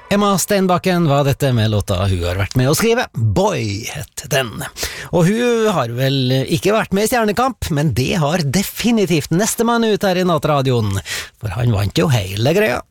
Emma Steinbakken var dette med låta hun har vært med å skrive. Boy het den. Og hun har vel ikke vært med i Stjernekamp, men det har definitivt nestemann ut her i nattradioen, for han vant jo hele greia.